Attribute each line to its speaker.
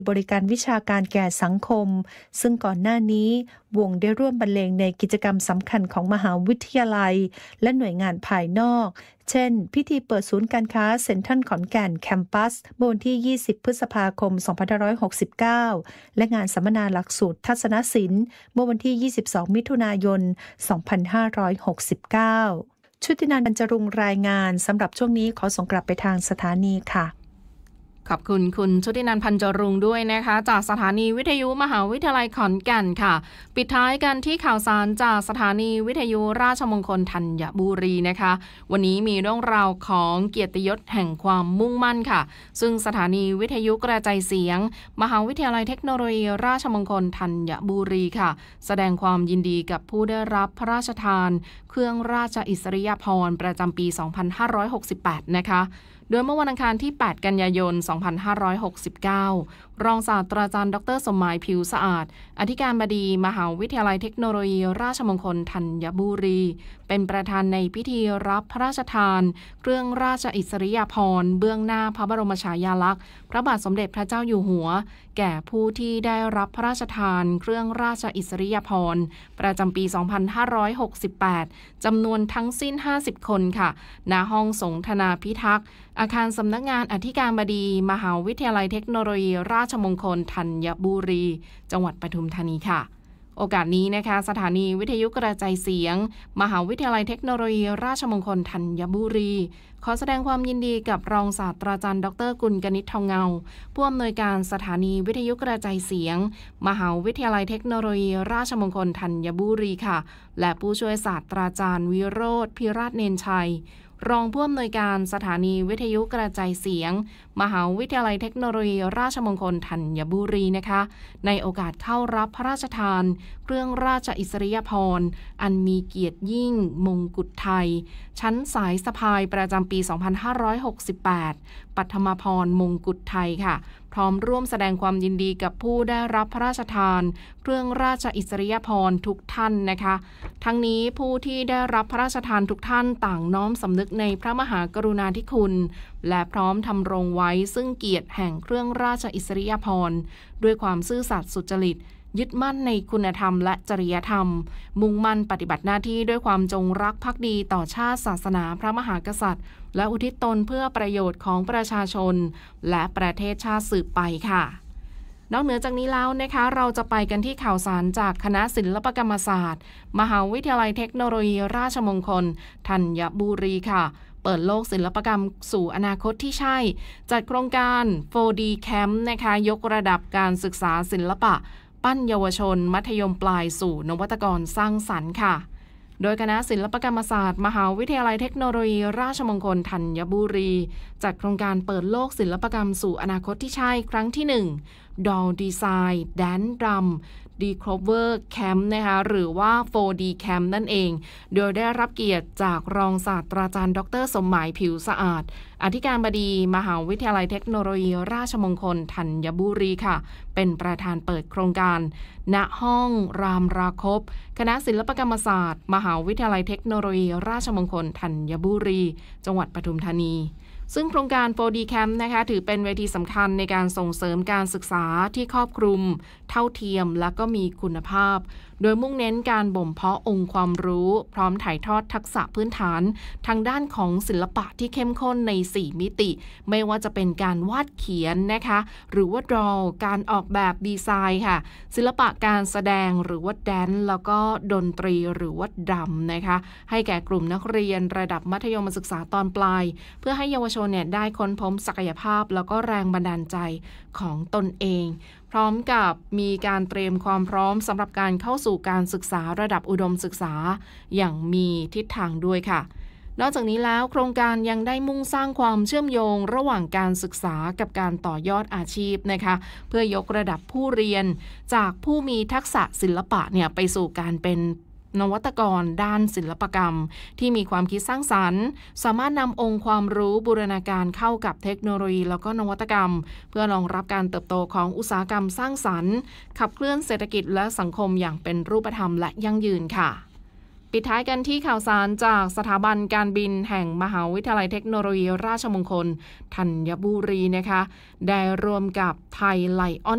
Speaker 1: บริการวิชาการแก่สังคมซึ่งก่อนหน้านี้วงได้ร่วมบรรเลงในกิจกรรมสำคัญของมหาวิทยาลัยและหน่วยงานภายนอกเช่นพิธีเปิดศูนย์การค้าเซ็นทรัลขอนแก่นแคมปัสเมื่อวันที่ 20 พฤษภาคม 2569 และงานสัมมนาหลักสูตรทัศนศิลป์เมื่อวันที่ 22 มิถุนายน 2569 ชุตินันท์ บรรจรุงรายงานสำหรับช่วงนี้ขอส่งกลับไปทางสถานีค่ะ
Speaker 2: ขอบคุณคุณชุตินันท์ พันจรุงด้วยนะคะจากสถานีวิทยุมหาวิทยาลัยขอนแก่นค่ะปิดท้ายกันที่ข่าวสารจากสถานีวิทยุราชมงคลธัญบุรีนะคะวันนี้มีเรื่องราวของเกียรติยศแห่งความมุ่งมั่นค่ะซึ่งสถานีวิทยุกระจายเสียงมหาวิทยาลัยเทคโนโลยีราชมงคลธัญบุรีค่ะแสดงความยินดีกับผู้ได้รับพระราชทานเครื่องราชอิสริยาภรณ์ประจำปี 2568 นะคะโดยเมื่อวันอังคารที่ 8 กันยายน 2569 รองศาสตราจารย์ดร.สมหมายผิวสะอาดอธิการบดีมหาวิทยาลัยเทคโนโลยีราชมงคลธัญบุรีเป็นประธานในพิธีรับพระราชทานเครื่องราชอิสริยาภรณ์เบื้องหน้าพระบรมฉายาลักษณ์พระบาทสมเด็จพระเจ้าอยู่หัวแก่ผู้ที่ได้รับพระราชทานเครื่องราชอิสริยาภรณ์ประจำปี 2568 จำนวนทั้งสิ้น 50 คนค่ะณห้องสงฆ์ธนาพิทักษ์อาคารสำนักงานอธิการบดีมหาวิทยาลัยเทคโนโลยีราชมงคลธัญบุรีจังหวัดปทุมธานีค่ะโอกาสนี้นะคะสถานีวิทยุกระจายเสียงมหาวิทยาลัยเทคโนโลยีราชมงคลธัญบุรีขอแสดงความยินดีกับรองศาสตราจารย์ดร.กุลกนิษฐ์ ทองเงาผู้อำนวยการสถานีวิทยุกระจายเสียงมหาวิทยาลัยเทคโนโลยีราชมงคลธัญบุรีค่ะและผู้ช่วยศาสตราจารย์วิโรจน์ พิราชเนนชัยรองผู้อำนวยการสถานีวิทยุกระจายเสียงมหาวิทยาลัยเทคโนโลยีราชมงคลธัญบุรีนะคะในโอกาสเข้ารับพระราชทานเครื่องราชอิสริยาภรณ์อันมีเกียรติยิ่งมงกุฎไทยชั้นสายสะพายประจำปี 2568 ปัทมพรมงกุฎไทยค่ะพร้อมร่วมแสดงความยินดีกับผู้ได้รับพระราชทานเครื่องราชอิสริยาภรณ์ทุกท่านนะคะทั้งนี้ผู้ที่ได้รับพระราชทานทุกท่านต่างน้อมสำนึกในพระมหากรุณาธิคุณและพร้อมทำรงไว้ซึ่งเกียรติแห่งเครื่องราชอิสริยาภรณ์ด้วยความซื่อสัตย์สุจริตยึดมั่นในคุณธรรมและจริยธรรมมุ่งมั่นปฏิบัติหน้าที่ด้วยความจงรักภักดีต่อชาติศาสนาพระมหากษัตริย์และอุทิศตนเพื่อประโยชน์ของประชาชนและประเทศชาติสืบไปค่ะนอกเหนือจากนี้แล้วนะคะเราจะไปกันที่ข่าวสารจากคณะศิลปกรรมศาสตร์มหาวิทยาลัยเทคโนโลยีราชมงคลธัญบุรีค่ะเปิดโลกศิลปกรรมสู่อนาคตที่ใช่จัดโครงการ 4D Camp นะคะยกระดับการศึกษาศิลปะปั้นเยาวชนมัธยมปลายสู่นวัตกรสร้างสรรค์ค่ะโดยคณะศิลปกรรมศาสตร์มหาวิทยาลัยเทคโนโลยีราชมงคลธัญบุรีจัดโครงการเปิดโลกศิลปกรรมสู่อนาคตที่ใช่ครั้งที่ 1 Doll Design Dance Drum Decover Camp นะคะหรือว่า 4D Camp นั่นเองโดยได้รับเกียรติจากรองศาสตราจารย์ดร.สมหมายผิวสะอาดอธิการบดีมหาวิทยาลัยเทคโนโลยีราชมงคลธัญบุรีค่ะเป็นประธานเปิดโครงการณห้องรามราคบคณะศิลปกรรมศาสตร์มหาวิทยาลัยเทคโนโลยีราชมงคลธัญบุรีจังหวัดปทุมธานีซึ่งโครงการ 4D Camp นะคะถือเป็นเวทีสำคัญในการส่งเสริมการศึกษาที่ครอบคลุมเท่าเทียมและก็มีคุณภาพโดยมุ่งเน้นการบ่มเพาะองค์ความรู้พร้อมถ่ายทอดทักษะพื้นฐานทางด้านของศิลปะที่เข้มข้นใน4มิติไม่ว่าจะเป็นการวาดเขียนนะคะหรือว่า draw การออกแบบดีไซน์ค่ะศิลปะการแสดงหรือว่าแดนซ์แล้วก็ดนตรีหรือว่าดรัมนะคะให้แก่กลุ่มนักเรียนระดับมัธยมศึกษาตอนปลายเพื่อให้เยาวชนเนี่ยได้ค้นพบศักยภาพแล้วก็แรงบันดาลใจของตนเองพร้อมกับมีการเตรียมความพร้อมสำหรับการเข้าสู่การศึกษาระดับอุดมศึกษาอย่างมีทิศทางด้วยค่ะนอกจากนี้แล้วโครงการยังได้มุ่งสร้างความเชื่อมโยงระหว่างการศึกษากับการต่อยอดอาชีพนะคะเพื่อยกระดับผู้เรียนจากผู้มีทักษะศิลปะเนี่ยไปสู่การเป็นนวัตกรด้านศิลปกรรมที่มีความคิดสร้างสรรค์สามารถนำองค์ความรู้บูรณาการเข้ากับเทคโนโลยีแล้วก็นวัตกรรมเพื่อรองรับการเติบโตของอุตสาหกรรมสร้างสรรค์ขับเคลื่อนเศรษฐกิจและสังคมอย่างเป็นรูปธรรมและยั่งยืนค่ะปิดท้ายกันที่ข่าวสารจากสถาบันการบินแห่งมหาวิทยาลัยเทคโนโลยีราชมงคลธัญบุรีนะคะได้ร่วมกับไทยไลออน